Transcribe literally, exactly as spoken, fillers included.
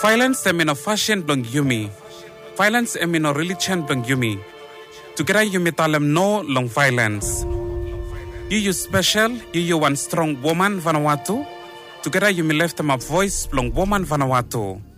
Violence emi no fashion blong yumi. Violence emi no religion blong yumi. Together yumi talem no long violence. You you special, you you one strong woman Vanuatu. Together yumi left them a voice blong woman Vanuatu.